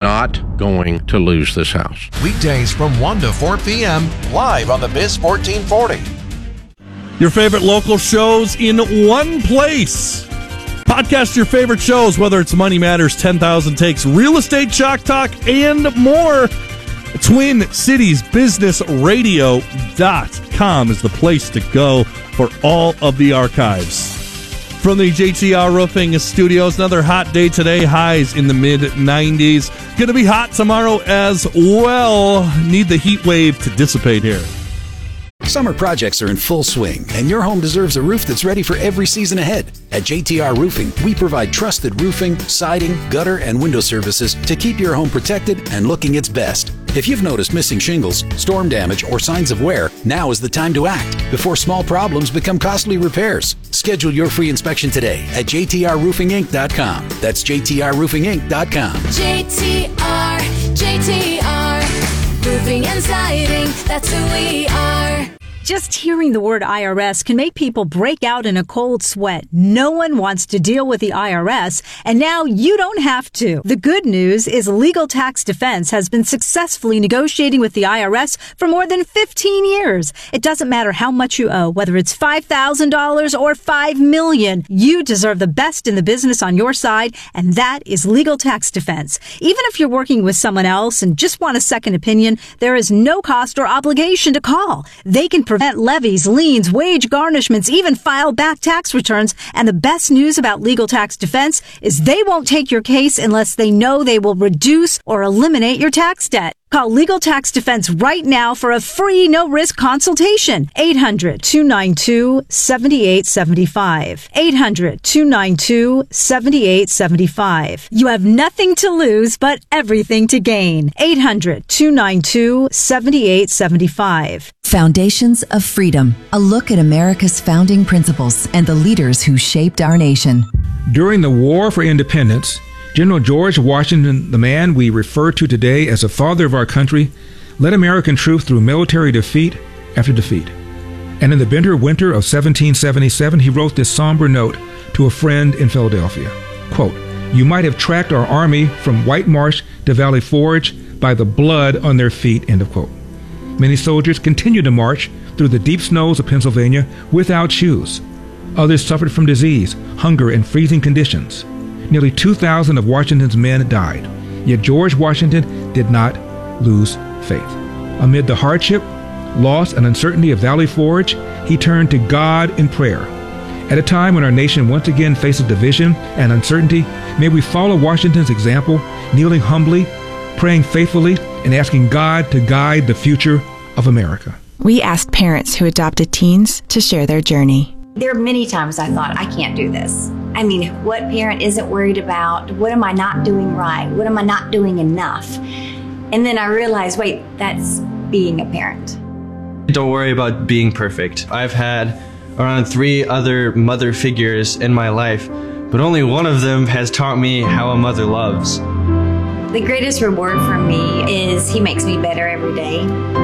not going to lose this house. Weekdays from 1 to 4 p.m. live on the Biz 1440. Your favorite local shows in one place. Podcast your favorite shows, whether it's Money Matters, 10,000 Takes, Real Estate Chalk Talk, and more. TwinCitiesBusinessRadio.com is the place to go for all of the archives. From the JTR Roofing Studios, another hot day today. Highs in the mid-90s. Going to be hot tomorrow as well. Need the heat wave to dissipate here. Summer projects are in full swing, and your home deserves a roof that's ready for every season ahead. At JTR Roofing, we provide trusted roofing, siding, gutter, and window services to keep your home protected and looking its best. If you've noticed missing shingles, storm damage, or signs of wear, now is the time to act before small problems become costly repairs. Schedule your free inspection today at jtrroofinginc.com. That's jtrroofinginc.com. JTR, roofing and siding, that's who we are. Just hearing the word IRS can make people break out in a cold sweat. No one wants to deal with the IRS, and now you don't have to. The good news is Legal Tax Defense has been successfully negotiating with the IRS for more than 15 years. It doesn't matter how much you owe, whether it's $5,000 or $5 million. You deserve the best in the business on your side, and that is Legal Tax Defense. Even if you're working with someone else and just want a second opinion, there is no cost or obligation to call. They can prevent levies, liens, wage garnishments, even file back tax returns. And the best news about Legal Tax Defense is they won't take your case unless they know they will reduce or eliminate your tax debt. Call Legal Tax Defense right now for a free, no-risk consultation. 800-292-7875. 800-292-7875. You have nothing to lose, but everything to gain. 800-292-7875. Foundations of Freedom, a look at America's founding principles and the leaders who shaped our nation. During the War for Independence, General George Washington, the man we refer to today as the father of our country, led American troops through military defeat after defeat. And in the bitter winter of 1777, he wrote this somber note to a friend in Philadelphia. Quote, "You might have tracked our army from White Marsh to Valley Forge by the blood on their feet," end of quote. Many soldiers continued to march through the deep snows of Pennsylvania without shoes. Others suffered from disease, hunger, and freezing conditions. Nearly 2,000 of Washington's men died, yet George Washington did not lose faith. Amid the hardship, loss, and uncertainty of Valley Forge, he turned to God in prayer. At a time when our nation once again faces division and uncertainty, may we follow Washington's example, kneeling humbly, praying faithfully, and asking God to guide the future of America. We asked parents who adopted teens to share their journey. There are many times I thought, I can't do this. I mean, what parent isn't worried about? What am I not doing right? What am I not doing enough? And then I realized, wait, that's being a parent. Don't worry about being perfect. I've had around 3 other mother figures in my life, but only one of them has taught me how a mother loves. The greatest reward for me is he makes me better every day.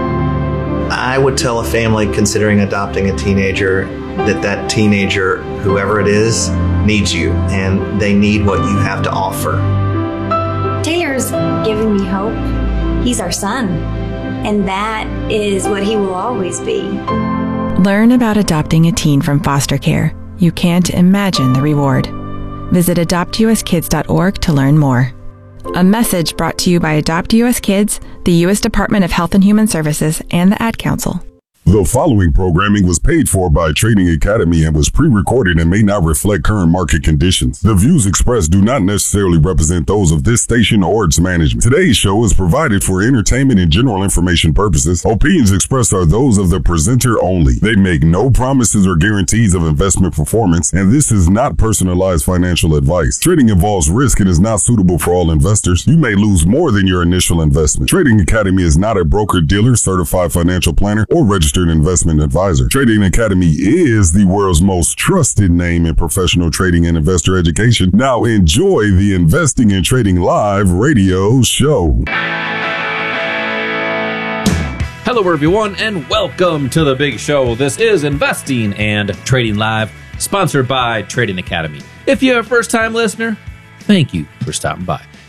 I would tell a family considering adopting a teenager that teenager, whoever it is, needs you, and they need what you have to offer. Taylor's giving me hope. He's our son, and that is what he will always be. Learn about adopting a teen from foster care. You can't imagine the reward. Visit adoptuskids.org to learn more. A message brought to you by Adopt US Kids, the U.S. Department of Health and Human Services, and the Ad Council. The following programming was paid for by Trading Academy and was pre-recorded and may not reflect current market conditions. The views expressed do not necessarily represent those of this station or its management. Today's show is provided for entertainment and general information purposes. Opinions expressed are those of the presenter only. They make no promises or guarantees of investment performance, and this is not personalized financial advice. Trading involves risk and is not suitable for all investors. You may lose more than your initial investment. Trading Academy is not a broker-dealer, certified financial planner, or registered investment advisor. Trading Academy is the world's most trusted name in professional trading and investor education. Now enjoy the Investing and Trading Live radio show. Hello everyone and welcome to the big show. This is Investing and Trading Live, sponsored by Trading Academy. If you're a first-time listener, thank you for stopping by.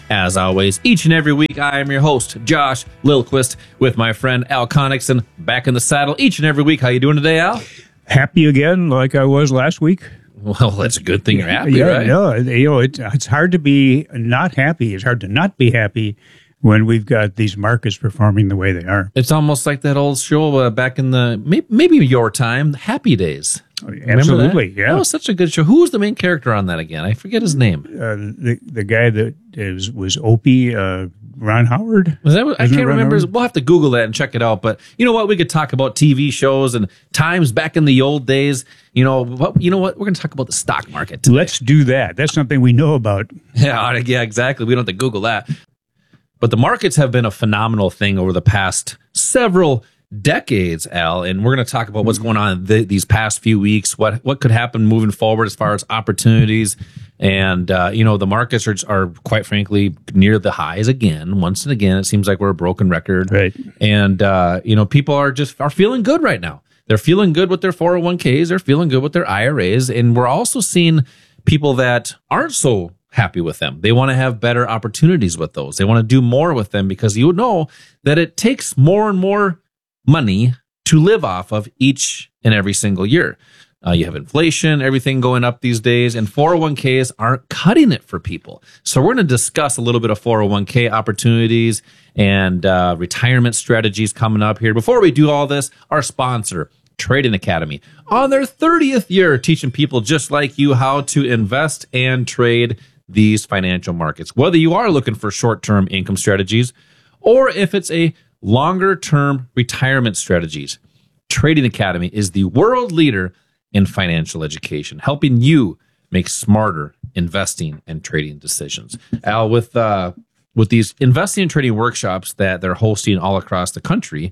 As always, each and every week, I am your host, Josh Lilquist, with my friend Al Connickson, back in the saddle each and every week. How you doing today, Al? Happy again, like I was last week. Well, that's a good thing you're happy, right? No, it's hard to be not happy. It's hard to not be happy when we've got these markets performing the way they are. It's almost like that old show back in the, maybe your time, Happy Days. Absolutely, yeah. That was such a good show. Who was the main character on that again? I forget his name. The guy that was Opie, Ron Howard. Was that? I can't remember. We'll have to Google that and check it out. But you know what? We could talk about TV shows and times back in the old days. You know what? We're going to talk about the stock market today. Let's do that. That's something we know about. Yeah, exactly. We don't have to Google that. But the markets have been a phenomenal thing over the past several decades, Al, and we're going to talk about what's going on these past few weeks, what could happen moving forward as far as opportunities. And, the markets are quite frankly near the highs again. Once and again, it seems like we're a broken record. Right. And, people are feeling good right now. They're feeling good with their 401ks. They're feeling good with their IRAs. And we're also seeing people that aren't so happy with them. They want to have better opportunities with those. They want to do more with them because you know that it takes more and more money to live off of each and every single year. You have inflation, everything going up these days, and 401ks aren't cutting it for people. So we're going to discuss a little bit of 401k opportunities and retirement strategies coming up here. Before we do all this, our sponsor, Trading Academy, on their 30th year, teaching people just like you how to invest and trade these financial markets. Whether you are looking for short-term income strategies or if it's a longer-term retirement strategies, Trading Academy is the world leader in financial education, helping you make smarter investing and trading decisions. Al, with these investing and trading workshops that they're hosting all across the country,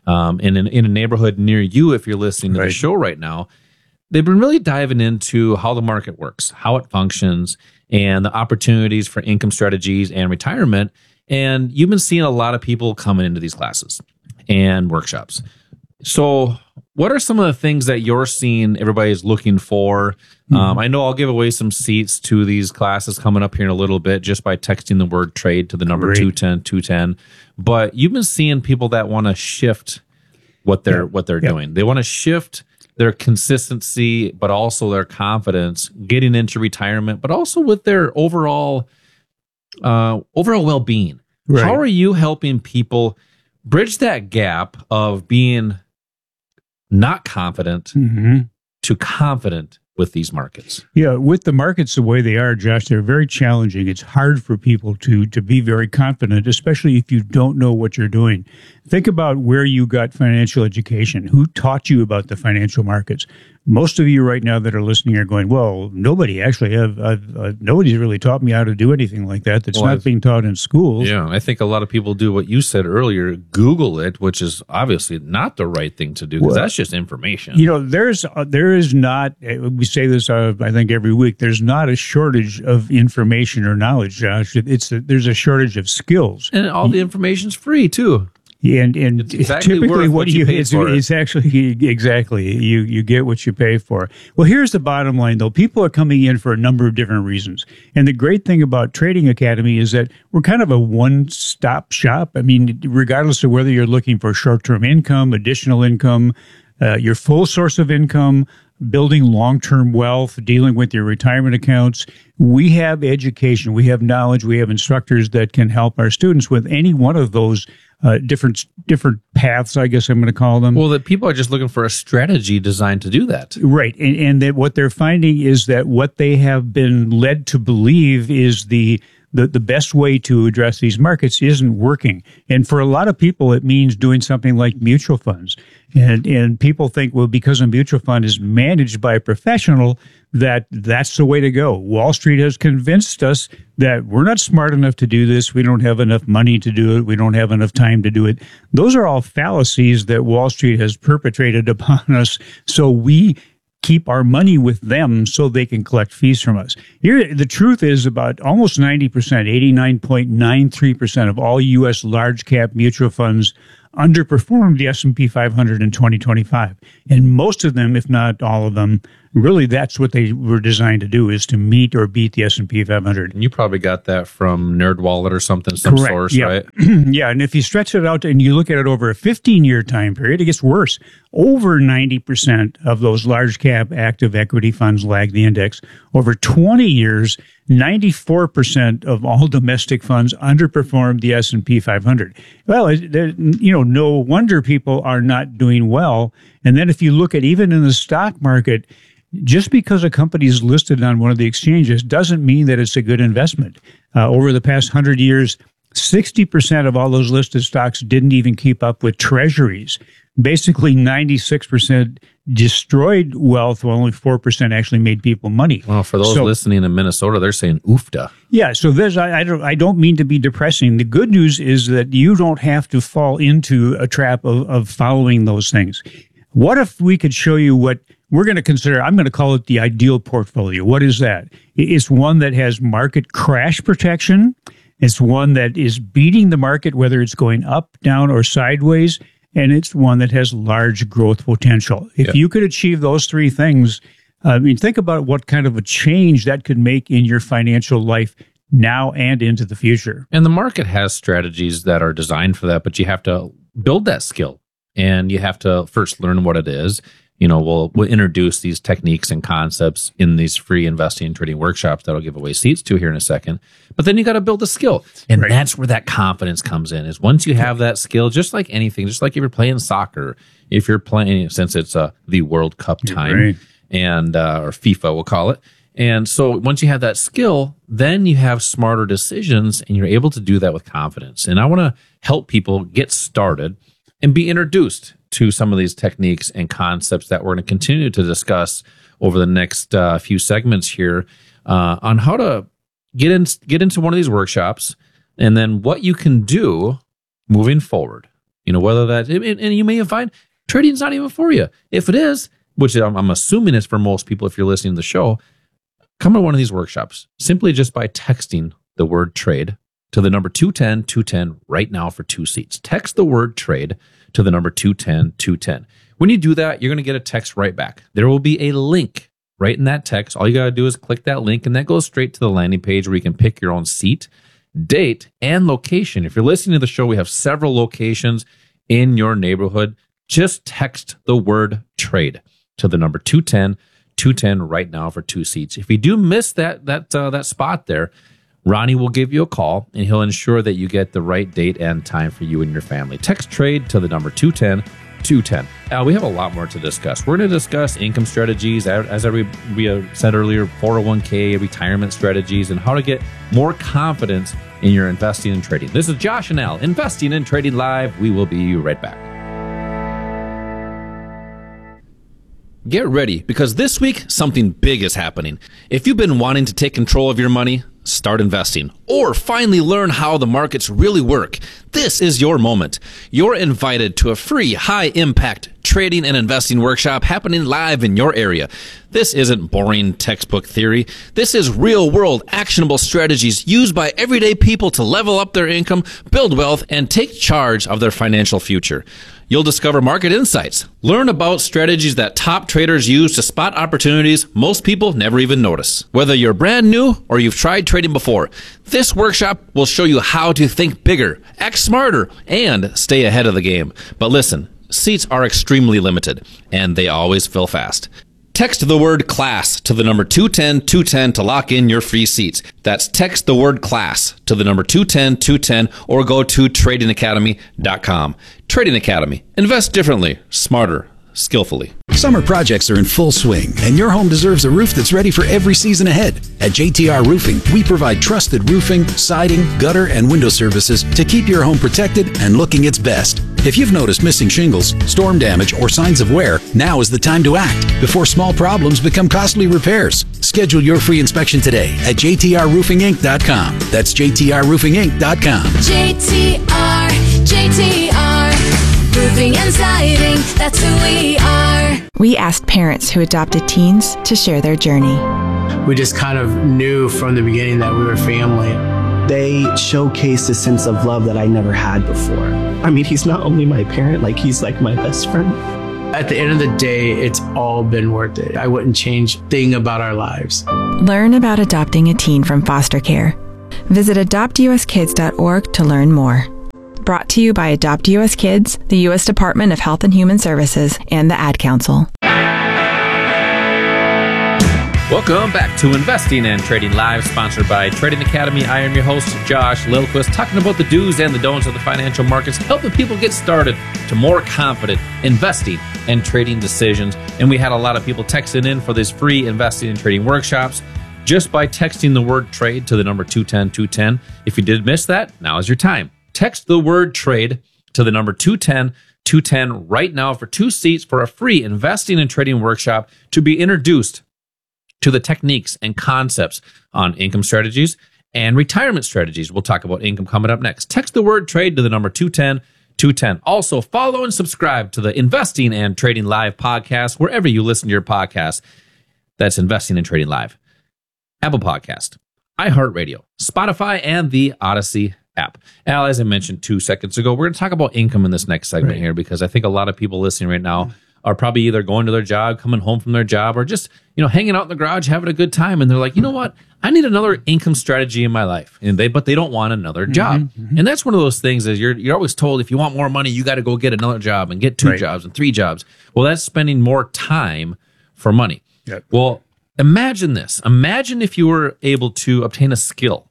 in a neighborhood near you, if you're listening to the show right now, they've been really diving into how the market works, how it functions, and the opportunities for income strategies and retirement. And you've been seeing a lot of people coming into these classes and workshops. So what are some of the things that you're seeing everybody's looking for? I know I'll give away some seats to these classes coming up here in a little bit just by texting the word trade to the number 210. But you've been seeing people that want to shift what they're doing. They want to shift their consistency, but also their confidence getting into retirement, but also with their overall well-being. Right. How are you helping people bridge that gap of being not confident to confident with these markets? Yeah, with the markets the way they are, Josh, they're very challenging. It's hard for people to be very confident, especially if you don't know what you're doing. Think about where you got financial education. Who taught you about the financial markets? Most of you right now that are listening are going, well, nobody actually nobody's really taught me how to do anything like that. That's not being taught in schools. Yeah, I think a lot of people do what you said earlier, Google it, which is obviously not the right thing to do because that's just information. There is not, we say this, I think every week, there's not a shortage of information or knowledge, Josh. There's a shortage of skills. And all the information's free too. And exactly typically what you it's actually exactly you get what you pay for. Well, here's the bottom line though. People are coming in for a number of different reasons. And the great thing about Trading Academy is that we're kind of a one-stop shop. I mean, regardless of whether you're looking for short-term income, additional income, your full source of income, building long-term wealth, dealing with your retirement accounts. We have education, we have knowledge, we have instructors that can help our students with any one of those different paths, I guess I'm going to call them. Well, that people are just looking for a strategy designed to do that. Right. And that what they're finding is that what they have been led to believe is the best way to address these markets isn't working. And for a lot of people, it means doing something like mutual funds. And people think, well, because a mutual fund is managed by a professional, that's the way to go. Wall Street has convinced us that we're not smart enough to do this. We don't have enough money to do it. We don't have enough time to do it. Those are all fallacies that Wall Street has perpetrated upon us. So we keep our money with them so they can collect fees from us. Here, the truth is about almost 90%, 89.93% of all U.S. large cap mutual funds underperformed the S&P 500 in 2025. And most of them, if not all of them, really that's what they were designed to do, is to meet or beat the S&P 500. And you probably got that from NerdWallet or something, some Correct. source, Yeah. right? Yeah, and if you stretch it out and you look at it over a 15-year time period, it gets worse. Over 90% of those large cap active equity funds lag the index. Over 20 years, 94% of all domestic funds underperformed the S&P 500. Well, no wonder people are not doing well. And then if you look at even in the stock market, just because a company is listed on one of the exchanges doesn't mean that it's a good investment. Over the past 100 years, 60% of all those listed stocks didn't even keep up with treasuries. Basically, 96% destroyed wealth, while only 4% actually made people money. Well, for those listening in Minnesota, they're saying oofda. Yeah, so I don't mean to be depressing. The good news is that you don't have to fall into a trap of following those things. What if we could show you what we're going to consider? I'm going to call it the ideal portfolio. What is that? It's one that has market crash protection. It's one that is beating the market, whether it's going up, down, or sideways. And it's one that has large growth potential. If you could achieve those three things, think about what kind of a change that could make in your financial life now and into the future. And the market has strategies that are designed for that, but you have to build that skill. And you have to first learn what it is. We'll introduce these techniques and concepts in these free investing and trading workshops that I'll give away seats to here in a second. But then you got to build a skill. And that's where that confidence comes in, is once you have that skill, just like anything, just like if you're playing soccer, if you're playing, since it's the World Cup time, and or FIFA, we'll call it. And so once you have that skill, then you have smarter decisions and you're able to do that with confidence. And I want to help people get started and be introduced to some of these techniques and concepts that we're going to continue to discuss over the next few segments here on how to get into one of these workshops, and then what you can do moving forward. Whether that, and you may find trading's not even for you. If it is, which I'm assuming is for most people if you're listening to the show, come to one of these workshops simply just by texting the word trade to the number 210-210 right now for 2 seats. Text the word trade to the number 210-210. When you do that, you're going to get a text right back. There will be a link right in that text. All you got to do is click that link, and that goes straight to the landing page where you can pick your own seat, date, and location. If you're listening to the show, we have several locations in your neighborhood. Just text the word trade to the number 210-210 right now for 2 seats. If you do miss that spot there, Ronnie will give you a call, and he'll ensure that you get the right date and time for you and your family. Text trade to the number 210-210. Now, we have a lot more to discuss. We're going to discuss income strategies, as we said earlier, 401k, retirement strategies, and how to get more confidence in your investing and trading. This is Josh and Al, Investing and Trading Live. We will be right back. Get ready, because this week, something big is happening. If you've been wanting to take control of your money, start investing, or finally learn how the markets really work, this is your moment. You're invited to a free high-impact trading and investing workshop happening live in your area. This isn't boring textbook theory. This is real-world actionable strategies used by everyday people to level up their income, build wealth, and take charge of their financial future. You'll discover market insights, learn about strategies that top traders use to spot opportunities most people never even notice. Whether you're brand new or you've tried trading before, this workshop will show you how to think bigger, act smarter, and stay ahead of the game. But listen, seats are extremely limited, and they always fill fast. Text the word class to the number 210-210 to lock in your free seats. That's text the word class to the number 210-210 or go to tradingacademy.com. Trading Academy. Invest differently, smarter, skillfully. Summer projects are in full swing, and your home deserves a roof that's ready for every season ahead. At JTR Roofing, we provide trusted roofing, siding, gutter, and window services to keep your home protected and looking its best. If you've noticed missing shingles, storm damage, or signs of wear, now is the time to act before small problems become costly repairs. Schedule your free inspection today at jtrroofinginc.com. That's jtrroofinginc.com. JTR, roofing and siding, that's who we are. We asked parents who adopted teens to share their journey. We just kind of knew from the beginning that we were family. they showcase a sense of love that I never had before. I mean, he's not only my parent, like he's like my best friend. At the end of the day, it's all been worth it. I wouldn't change a thing about our lives. Learn about adopting a teen from foster care. Visit adoptuskids.org to learn more. Brought to you by Adopt US Kids, the U.S. Department of Health and Human Services, and the Ad Council. Welcome back to Investing and Trading Live, sponsored by Trading Academy. I am your host, Josh Lilquist, talking about the do's and the don'ts of the financial markets, helping people get started to more confident investing and trading decisions. And we had a lot of people texting in for these free investing and trading workshops just by texting the word trade to the number 210-210. If you did miss that, now is your time. Text the word trade to the number 210-210 right now for 2 seats for a free investing and trading workshop to be introduced to the techniques and concepts on income strategies and retirement strategies. We'll talk about income coming up next. Text the word trade to the number 210-210. Also, follow and subscribe to the Investing and Trading Live podcast wherever you listen to your podcast. That's Investing and Trading Live. Apple Podcast, iHeartRadio, Spotify, and the Odyssey app. Al, as I mentioned 2 seconds ago, we're going to talk about income in this next segment here, because I think a lot of people listening right now are probably either going to their job, coming home from their job, or just, hanging out in the garage, having a good time. And they're like, you know what? I need another income strategy in my life. But they don't want another job. And that's one of those things is you're always told, if you want more money, you got to go get another job and get 2 jobs and 3 jobs. Well, that's spending more time for money. Yep. Well, imagine this. Imagine if you were able to obtain a skill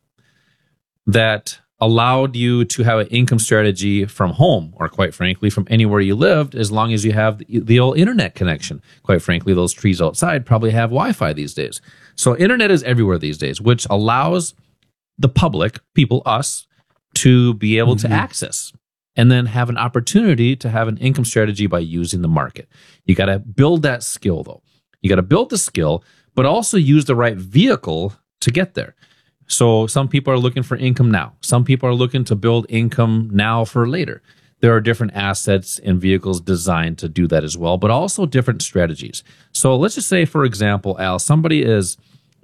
that allowed you to have an income strategy from home, or quite frankly, from anywhere you lived, as long as you have the old internet connection. Quite frankly, those trees outside probably have Wi-Fi these days. So internet is everywhere these days, which allows the public, people, us, to be able to access and then have an opportunity to have an income strategy by using the market. You got to build that skill, though. You got to build the skill, but also use the right vehicle to get there. So some people are looking for income now. Some people are looking to build income now for later. There are different assets and vehicles designed to do that as well, but also different strategies. So let's just say, for example, Al, somebody is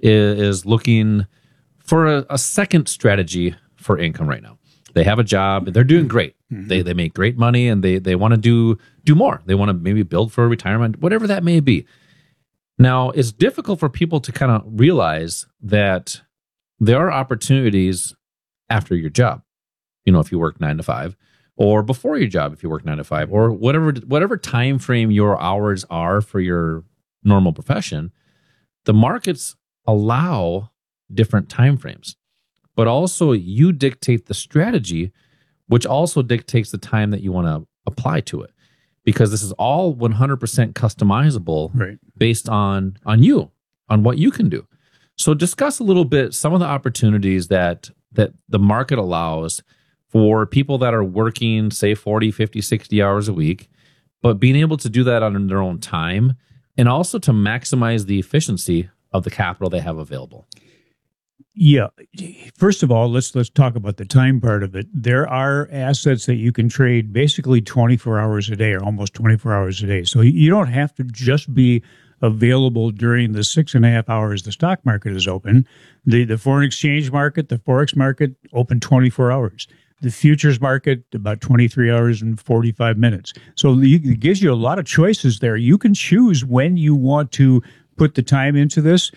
looking for a second strategy for income right now. They have a job, they're doing great. They make great money, and they want to do more. They want to maybe build for retirement, whatever that may be. Now, it's difficult for people to kind of realize that there are opportunities after your job. If you work 9 to 5, or before your job if you work 9 to 5, or whatever time frame your hours are for your normal profession. The markets allow different time frames, but also you dictate the strategy, which also dictates the time that you want to apply to it, because this is all 100% customizable based on you, on what you can do. So discuss a little bit some of the opportunities that the market allows for people that are working, say, 40, 50, 60 hours a week, but being able to do that on their own time, and also to maximize the efficiency of the capital they have available. Yeah. First of all, let's talk about the time part of it. There are assets that you can trade basically 24 hours a day, or almost 24 hours a day. So you don't have to just be available during the 6.5 hours the stock market is open. The foreign exchange market, the Forex market, open 24 hours. The futures market, about 23 hours and 45 minutes. So it gives you a lot of choices there. You can choose when you want to put the time into this.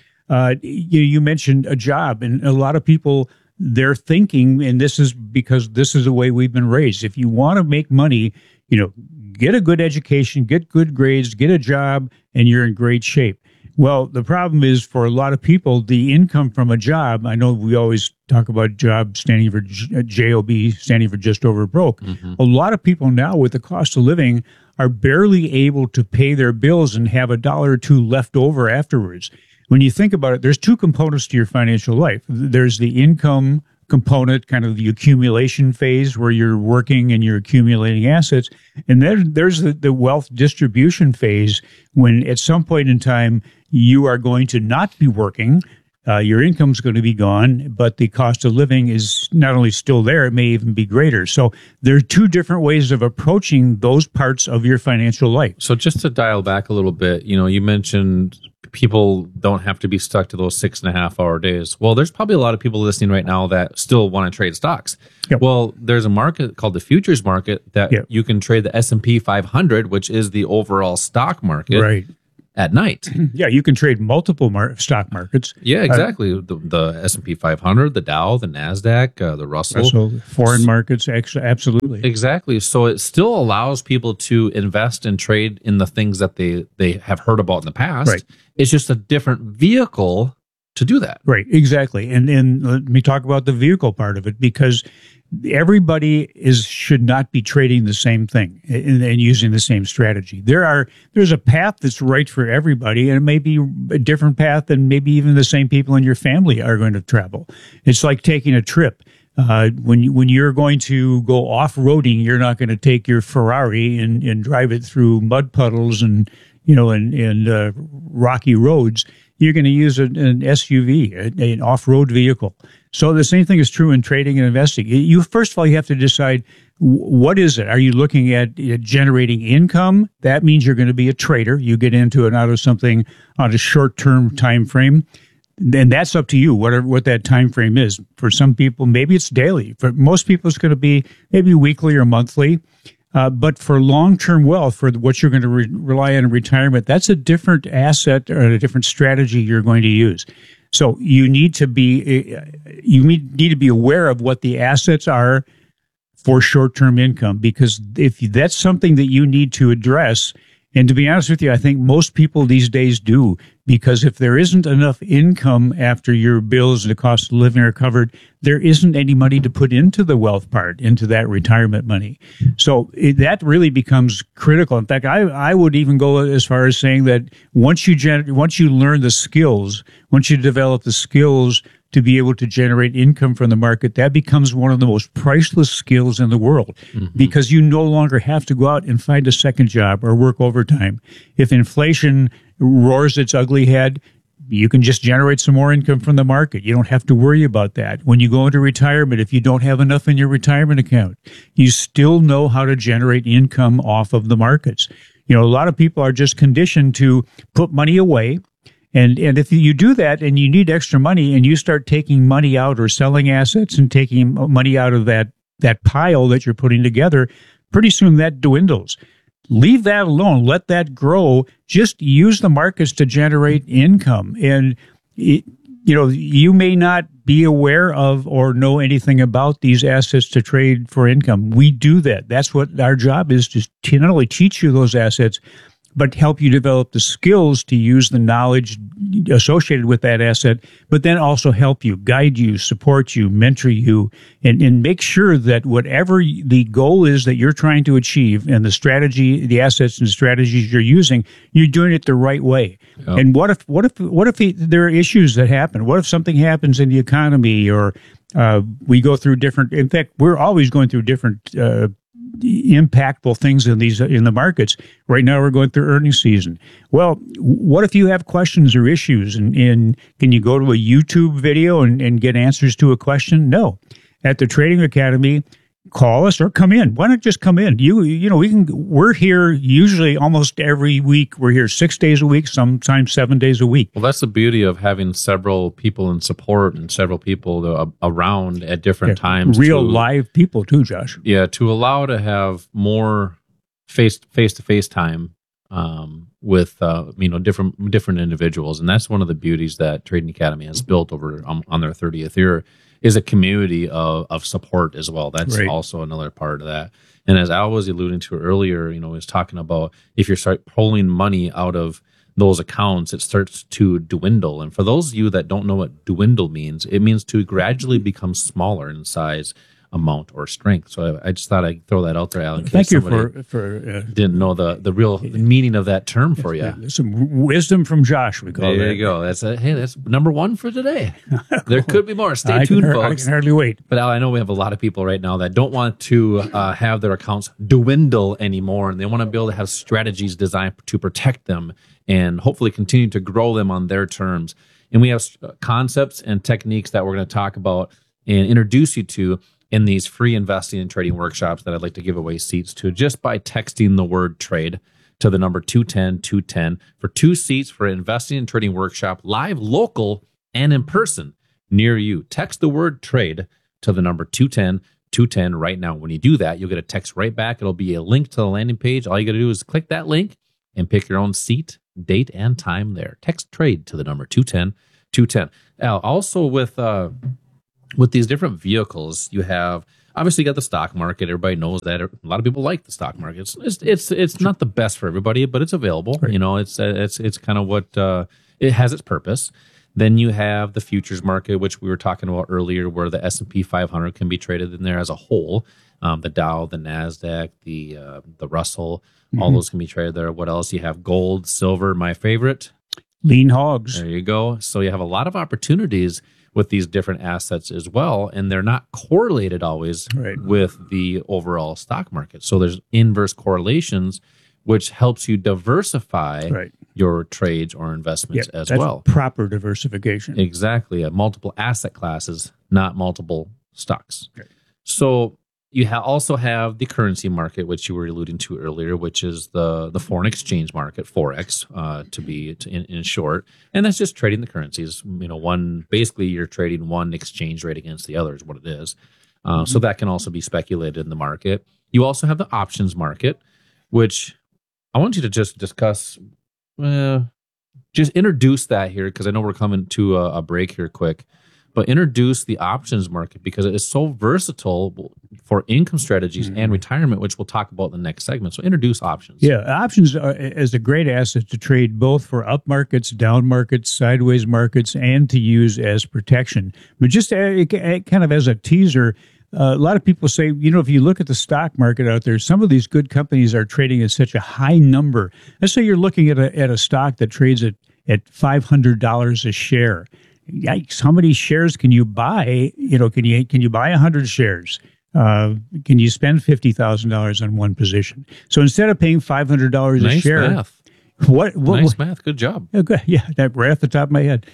You mentioned a job, and a lot of people, they're thinking, and this is because this is the way we've been raised. If you want to make money, get a good education, get good grades, get a job, and you're in great shape. Well, the problem is, for a lot of people, the income from a job, I know we always talk about job standing for JOB, standing for just over broke. A lot of people now, with the cost of living, are barely able to pay their bills and have $1 or $2 left over afterwards. When you think about it, there's 2 components to your financial life. There's the income component, kind of the accumulation phase where you're working and you're accumulating assets. And then there's the wealth distribution phase, when at some point in time you are going to not be working. Your income's going to be gone, but the cost of living is not only still there, it may even be greater. So there are 2 different ways of approaching those parts of your financial life. So just to dial back a little bit, you mentioned people don't have to be stuck to those 6.5 hour days. Well, there's probably a lot of people listening right now that still want to trade stocks. Yep. Well, there's a market called the futures market that you can trade the S&P 500, which is the overall stock market, Right. at night. Yeah, you can trade multiple stock markets. Yeah, exactly. The S&P 500, the Dow, the NASDAQ, the Russell. Foreign markets, actually, absolutely. Exactly. So it still allows people to invest and trade in the things that they have heard about in the past. Right. It's just a different vehicle to do that. Right, exactly. And let me talk about the vehicle part of it, because everybody should not be trading the same thing and using the same strategy. There's a path that's right for everybody, and it may be a different path than maybe even the same people in your family are going to travel. It's like taking a trip. When you're going to go off-roading, you're not going to take your Ferrari and drive it through mud puddles and rocky roads. You're going to use an SUV, an off-road vehicle. So the same thing is true in trading and investing. First of all, you have to decide, what is it? Are you looking at generating income? That means you're going to be a trader. You get into it out of something on a short-term time frame. Then that's up to you, what that time frame is. For some people, maybe it's daily. For most people, it's going to be maybe weekly or monthly. But for long-term wealth, for what you're going to rely on in retirement, that's a different asset or a different strategy you're going to use. So you need to be aware of what the assets are for short-term income, because if that's something that you need to address, and to be honest with you, I think most people these days do, because if there isn't enough income after your bills and the cost of living are covered, there isn't any money to put into the wealth part, into that retirement money. So that really becomes critical. In fact, I would even go as far as saying that once you learn the skills, once you develop the skills to be able to generate income from the market, that becomes one of the most priceless skills in the world, because you no longer have to go out and find a second job or work overtime. If inflation roars its ugly head, you can just generate some more income from the market. You don't have to worry about that. When you go into retirement, if you don't have enough in your retirement account, you still know how to generate income off of the markets. A lot of people are just conditioned to put money away. And if you do that and you need extra money and you start taking money out or selling assets and taking money out of that pile that you're putting together, pretty soon that dwindles. Leave that alone. Let that grow. Just use the markets to generate income. And, you may not be aware of or know anything about these assets to trade for income. We do that. That's what our job is, to not only teach you those assets, but help you develop the skills to use the knowledge associated with that asset, but then also help you, guide you, support you, mentor you, and make sure that whatever the goal is that you're trying to achieve and the strategy, the assets and strategies you're using, you're doing it the right way. Yep. And what if there are issues that happen? What if something happens in the economy, or we go through different, in fact, we're always going through different impactful things in the markets. Right now we're going through earnings season. Well, what if you have questions or issues, and can you go to a YouTube video and get answers to a question? No. At the Trading Academy, call us or come in. Why not just come in? We're here usually almost every week. We're here 6 days a week, sometimes 7 days a week. Well, that's the beauty of having several people in support and several people around at different times. Real live people too, Josh. Yeah, to allow to have more face-to-face time with different individuals. And that's one of the beauties that Trading Academy has built over on their 30th year, is a community of support as well. That's right. Also another part of that. And as Al was alluding to earlier, he was talking about, if you start pulling money out of those accounts, it starts to dwindle. And for those of you that don't know what dwindle means, it means to gradually become smaller in size, amount, or strength. So I just thought I'd throw that out there, Alan. Thank you for didn't know the real meaning of that term for you. Some wisdom from Josh, we call it. There you go. That's number one for today. There could be more. Stay tuned, folks. I can hardly wait. But Al, I know we have a lot of people right now that don't want to have their accounts dwindle anymore, and they want to be able to have strategies designed to protect them and hopefully continue to grow them on their terms. And we have concepts and techniques that we're going to talk about and introduce you to in these free investing and trading workshops that I'd like to give away seats to just by texting the word trade to the number 210-210 for 2 seats for an investing and trading workshop, live, local, and in person near you. Text the word trade to the number 210-210 right now. When you do that, you'll get a text right back. It'll be a link to the landing page. All you got to do is click that link and pick your own seat, date, and time there. Text trade to the number 210-210. Now, also with these different vehicles, you have obviously got the stock market. Everybody knows that. A lot of people like the stock market. It's not the best for everybody, but it's available. Right. You know, it's kind of what it has its purpose. Then you have the futures market, which we were talking about earlier, where the S&P 500 can be traded in there as a whole. The Dow, the NASDAQ, the Russell, all those can be traded there. What else? You have gold, silver, my favorite. Lean hogs. There you go. So you have a lot of opportunities with these different assets as well, and they're not correlated always with the overall stock market. So there's inverse correlations, which helps you diversify your trades or investments as well. Proper diversification. Exactly. Multiple asset classes, not multiple stocks. So you also have the currency market, which you were alluding to earlier, which is the foreign exchange market, Forex, in short. And that's just trading the currencies. You know, basically you're trading one exchange rate against the other is what it is. So that can also be speculated in the market. You also have the options market, which I want you to just discuss, just introduce that here, because I know we're coming to a break here quick. But introduce the options market because it is so versatile for income strategies and retirement, which we'll talk about in the next segment. So introduce options. Yeah, options is a great asset to trade both for up markets, down markets, sideways markets, and to use as protection. But just kind of as a teaser, a lot of people say, you know, if you look at the stock market out there, some of these good companies are trading at such a high number. Let's say you're looking at a stock that trades at $500 a share. Yikes! How many shares can you buy? You know, can you buy 100 shares? Can you spend $50,000 on one position? So instead of paying $500 a share, math. What nice math? Good job. Okay, yeah, that right off the top of my head.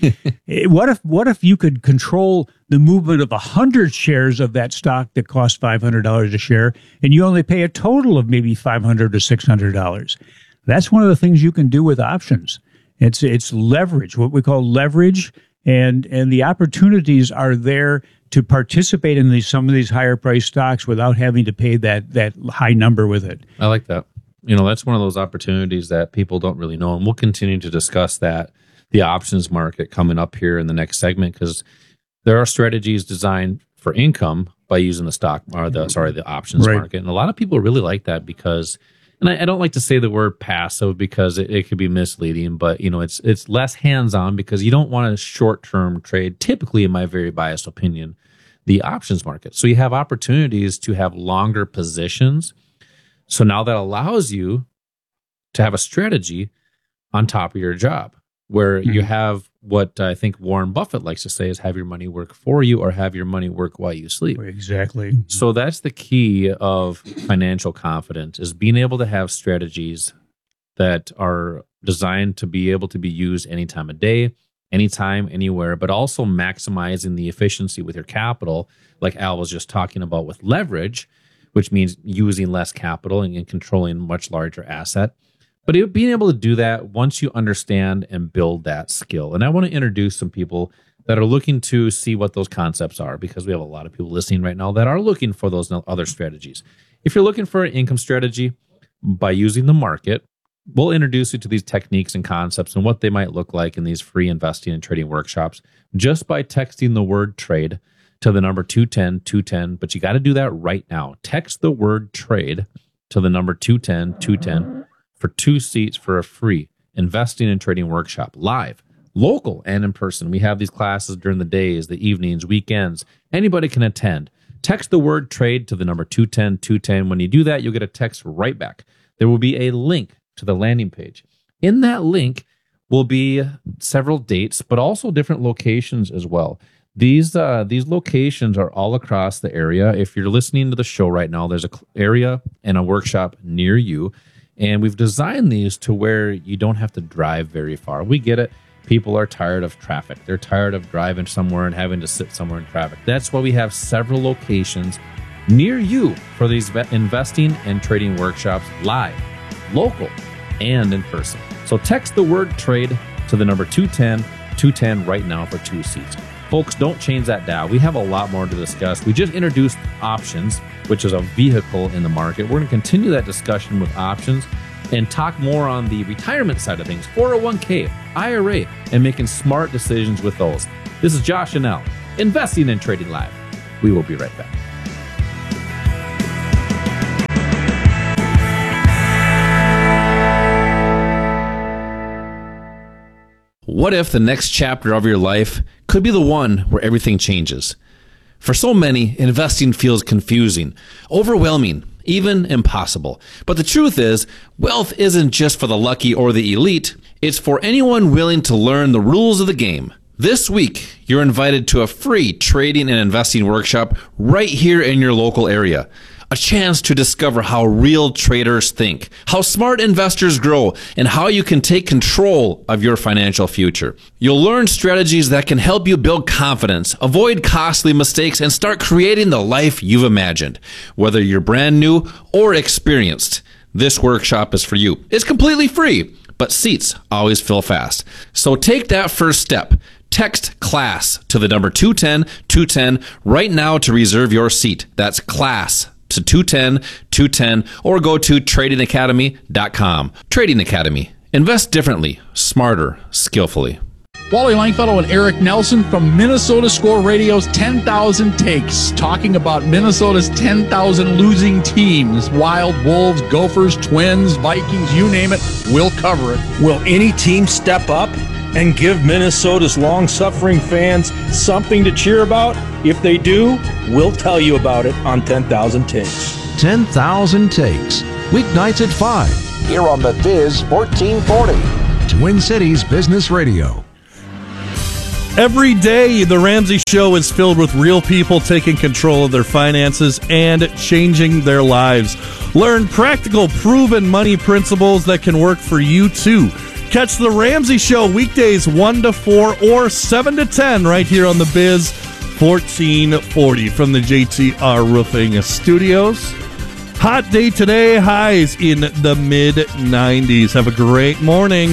What if you could control the movement of 100 shares of that stock that costs $500 a share, and you only pay a total of maybe $500 to $600? That's one of the things you can do with options. It's leverage, what we call leverage. And the opportunities are there to participate in some of these higher priced stocks without having to pay that high number with it. I like that. You know, that's one of those opportunities that people don't really know. And we'll continue to discuss the options market coming up here in the next segment, because there are strategies designed for income by using the options market. And a lot of people really like that because, and I don't like to say the word passive because it could be misleading, but you know, it's less hands-on because you don't want a short-term trade, typically, in my very biased opinion, the options market. So you have opportunities to have longer positions. So now that allows you to have a strategy on top of your job, where you have what I think Warren Buffett likes to say is have your money work for you or have your money work while you sleep. Exactly. So that's the key of financial confidence, is being able to have strategies that are designed to be able to be used any time of day, anytime, anywhere, but also maximizing the efficiency with your capital, like Al was just talking about with leverage, which means using less capital and controlling a much larger asset. But being able to do that once you understand and build that skill. And I want to introduce some people that are looking to see what those concepts are, because we have a lot of people listening right now that are looking for those other strategies. If you're looking for an income strategy by using the market, we'll introduce you to these techniques and concepts and what they might look like in these free investing and trading workshops just by texting the word trade to the number 210-210. But you got to do that right now. Text the word trade to the number 210-210. For 2 seats for a free investing and trading workshop, live, local, and in person. We have these classes during the days, the evenings, weekends. Anybody can attend. Text the word trade to the number 210-210. When you do that, you'll get a text right back. There will be a link to the landing page. In that link will be several dates, but also different locations as well. These locations are all across the area. If you're listening to the show right now, there's an area and a workshop near you. And we've designed these to where you don't have to drive very far. We get it. People are tired of traffic. They're tired of driving somewhere and having to sit somewhere in traffic. That's why we have several locations near you for these investing and trading workshops, live, local, and in person. So text the word trade to the number 210-210 right now for 2 seats. Folks, don't change that dial. We have a lot more to discuss. We just introduced options, which is a vehicle in the market. We're going to continue that discussion with options and talk more on the retirement side of things, 401k, IRA, and making smart decisions with those. This is Josh and Al, Investing and Trading Live. We will be right back. What if the next chapter of your life could be the one where everything changes? For so many, investing feels confusing, overwhelming, even impossible. But the truth is, wealth isn't just for the lucky or the elite. It's for anyone willing to learn the rules of the game. This week, you're invited to a free trading and investing workshop right here in your local area. A chance to discover how real traders think, how smart investors grow, and how you can take control of your financial future. You'll learn strategies that can help you build confidence, avoid costly mistakes, and start creating the life you've imagined. Whether you're brand new or experienced, this workshop is for you. It's completely free, but seats always fill fast. So take that first step. Text CLASS to the number 210-210 right now to reserve your seat. That's CLASS to 210-210, or go to tradingacademy.com. Trading Academy. Invest differently, smarter, skillfully. Wally Langfellow and Eric Nelson from Minnesota Score Radio's 10,000 Takes, talking about Minnesota's 10,000 losing teams. Wild, Wolves, Gophers, Twins, Vikings, you name it, we'll cover it. Will any team step up and give Minnesota's long-suffering fans something to cheer about? If they do, we'll tell you about it on 10,000 Takes. 10,000 Takes, weeknights at 5, here on the Biz 1440, Twin Cities Business Radio. Every day, The Ramsey Show is filled with real people taking control of their finances and changing their lives. Learn practical, proven money principles that can work for you, too. Catch The Ramsey Show weekdays 1 to 4 or 7 to 10 right here on the Biz 1440 from the JTR Roofing Studios. Hot day today, highs in the mid-90s. Have a great morning.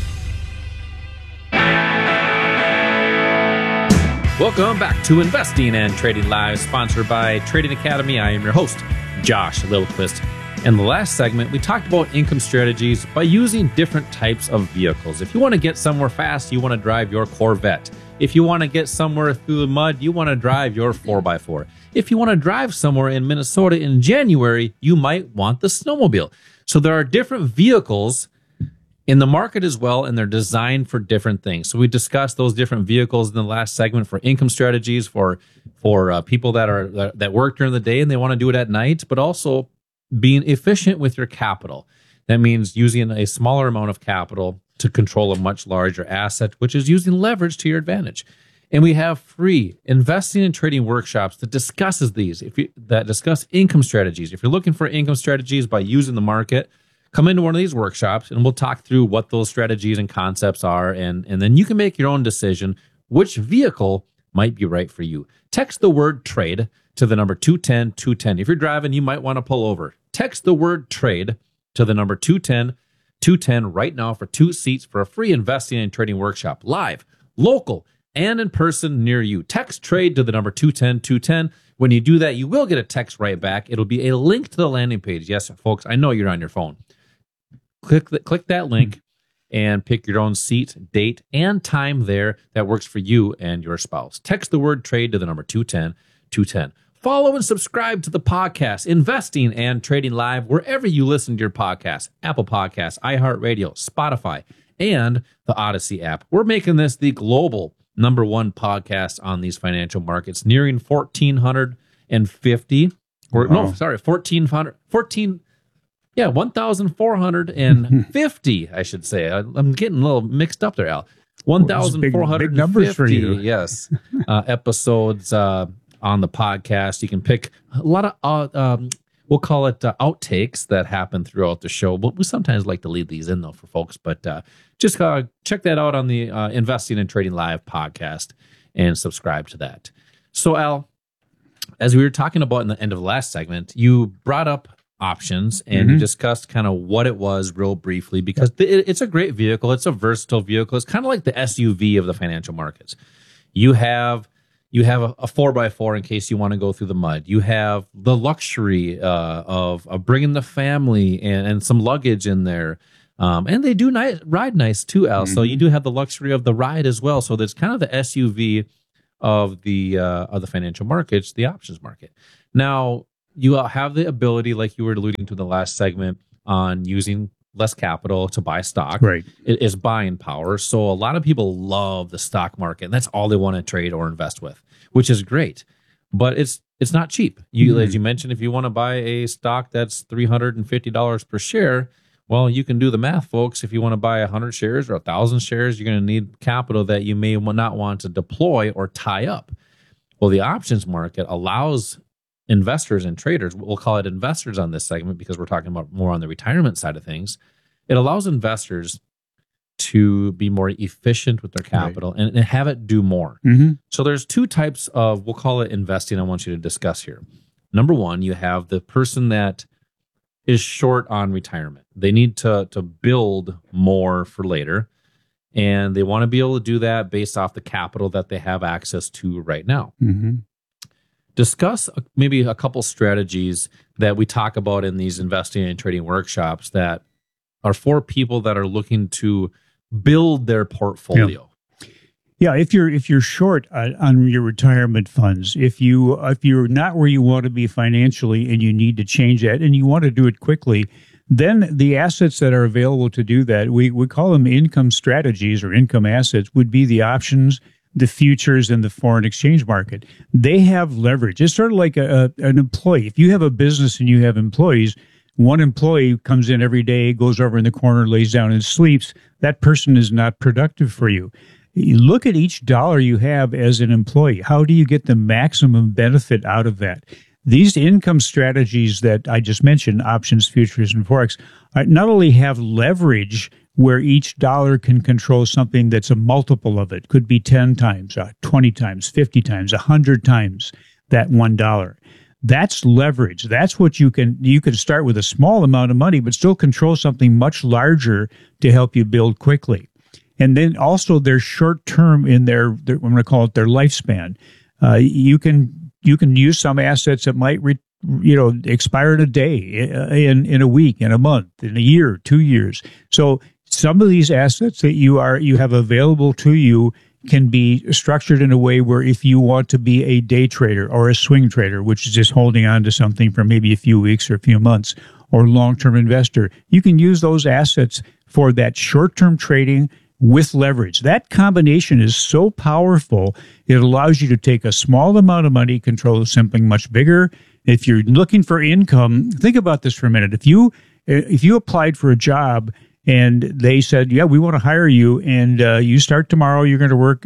Welcome back to Investing and Trading Live, sponsored by Trading Academy. I am your host, Josh Lillquist. In the last segment, we talked about income strategies by using different types of vehicles. If you want to get somewhere fast, you want to drive your Corvette. If you want to get somewhere through the mud, you want to drive your 4x4. If you want to drive somewhere in Minnesota in January, you might want the snowmobile. So there are different vehicles in the market as well, and they're designed for different things. So we discussed those different vehicles in the last segment for income strategies, for people that work during the day and they want to do it at night, but also being efficient with your capital. That means using a smaller amount of capital to control a much larger asset, which is using leverage to your advantage. And we have free investing and trading workshops that discusses these, that discuss income strategies. If you're looking for income strategies by using the market, come into one of these workshops and we'll talk through what those strategies and concepts are. And then you can make your own decision which vehicle might be right for you. Text the word trade to the number 210-210. If you're driving, you might want to pull over. Text the word trade to the number 210-210 right now for 2 seats for a free investing and trading workshop, live, local, and in person near you. Text trade to the number 210-210. When you do that, you will get a text right back. It'll be a link to the landing page. Yes, folks, I know you're on your phone. Click that link and pick your own seat, date, and time there that works for you and your spouse. Text the word trade to the number 210-210. Follow and subscribe to the podcast, Investing and Trading Live, wherever you listen to your podcasts, Apple Podcasts, iHeartRadio, Spotify, and the Odyssey app. We're making this the global #1 podcast on these financial markets, nearing 1,450. Or, no, sorry, 1,450, I should say. I'm getting a little mixed up there, Al. 1,450 big numbers for you. Yes, episodes on the podcast. You can pick a lot of, we'll call it outtakes that happen throughout the show. But we sometimes like to leave these in, though, for folks. But just check that out on the Investing and Trading Live podcast and subscribe to that. So, Al, as we were talking about in the end of the last segment, you brought up options, and you discussed kind of what it was real briefly, because it's a great vehicle. It's a versatile vehicle. It's kind of like the SUV of the financial markets. You have a 4x4 in case you want to go through the mud. You have the luxury of bringing the family and some luggage in there. And they do ride nice too, Al. So you do have the luxury of the ride as well. So that's kind of the SUV of the financial markets, the options market. Now, you have the ability, like you were alluding to in the last segment, on using less capital to buy stock. Right. It is buying power. So a lot of people love the stock market, and that's all they want to trade or invest with, which is great. But it's not cheap. As you mentioned, if you want to buy a stock that's $350 per share, well, you can do the math, folks. If you want to buy 100 shares or 1,000 shares, you're going to need capital that you may not want to deploy or tie up. Well, the options market allows investors and traders, we'll call it investors on this segment because we're talking about more on the retirement side of things. It allows investors to be more efficient with their capital and have it do more. So there's two types of, we'll call it investing, I want you to discuss here. Number one, you have the person that is short on retirement. They need to build more for later, and they want to be able to do that based off the capital that they have access to right now. Discuss maybe a couple strategies that we talk about in these investing and trading workshops that are for people that are looking to build their portfolio. Yeah, if you're short on your retirement funds, if you're not where you want to be financially and you need to change that and you want to do it quickly, then the assets that are available to do that, we call them income strategies or income assets, would be the options, the futures, and the foreign exchange market. They have leverage. It's sort of like an employee. If you have a business and you have employees, one employee comes in every day, goes over in the corner, lays down and sleeps. That person is not productive for you. You look at each dollar you have as an employee. How do you get the maximum benefit out of that? These income strategies that I just mentioned, options, futures, and forex, not only have leverage where each dollar can control something that's a multiple of it, could be 10 times, 20 times, 50 times, 100 times that $1. That's leverage. That's what you can start with a small amount of money, but still control something much larger to help you build quickly. And then also they're short term in their I'm going to call it their lifespan. You can use some assets that might expire in a day, in a week, in a month, in a year, 2 years. So some of these assets that you have available to you can be structured in a way where if you want to be a day trader or a swing trader, which is just holding on to something for maybe a few weeks or a few months, or long-term investor, you can use those assets for that short-term trading with leverage. That combination is so powerful, it allows you to take a small amount of money, control something much bigger. If you're looking for income, think about this for a minute. If you applied for a job and they said, yeah, we want to hire you, and you start tomorrow, you're going to work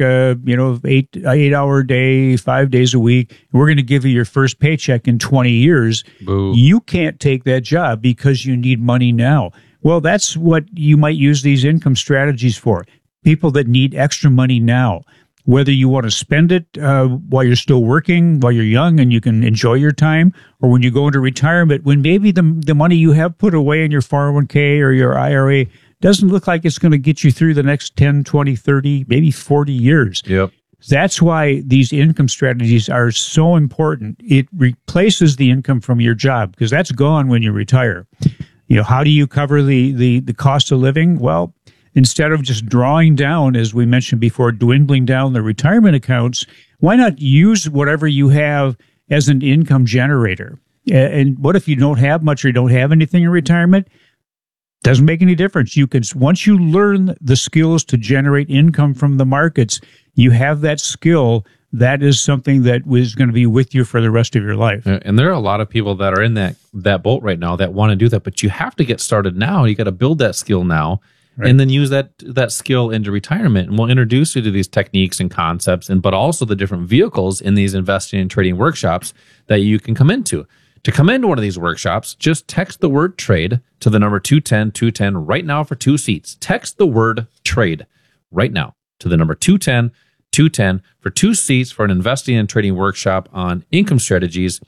8-hour day, 5 days a week, and we're going to give you your first paycheck in 20 years. Boo. You can't take that job because you need money now. Well, that's what you might use these income strategies for. People that need extra money now, whether you want to spend it while you're still working, while you're young and you can enjoy your time, or when you go into retirement, when maybe the money you have put away in your 401k or your IRA doesn't look like it's going to get you through the next 10, 20, 30, maybe 40 years. Yep. That's why these income strategies are so important. It replaces the income from your job because that's gone when you retire. How do you cover the cost of living? Well, instead of just drawing down, as we mentioned before, dwindling down the retirement accounts, why not use whatever you have as an income generator? And what if you don't have much or you don't have anything in retirement? Doesn't make any difference. Once you learn the skills to generate income from the markets, you have that skill. That is something that is going to be with you for the rest of your life. And there are a lot of people that are in that boat right now that want to do that, but you have to get started now. You got to build that skill now, right, and then use that skill into retirement. And we'll introduce you to these techniques and concepts, but also the different vehicles in these investing and trading workshops that you can come into. To come into one of these workshops, just text the word trade to the number 210-210 right now for 2 seats. Text the word trade right now to the number 210-210 for 2 seats for an investing and trading workshop on income strategies,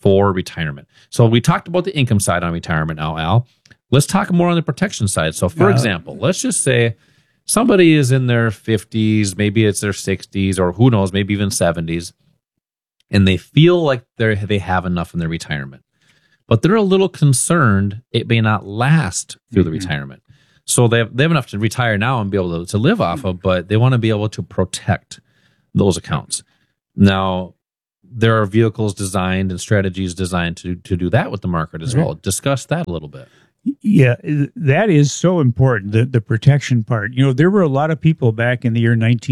for retirement. So we talked about the income side on retirement now, Al. Let's talk more on the protection side. So for example, let's just say somebody is in their 50s, maybe it's their 60s, or who knows, maybe even 70s, and they feel like they have enough in their retirement. But they're a little concerned it may not last through the retirement. So they have enough to retire now and be able to live off of, but they want to be able to protect those accounts. Now, there are vehicles designed and strategies designed to do that with the market as well. Discuss that a little bit. Yeah, that is so important, the protection part. You know, there were a lot of people back in the year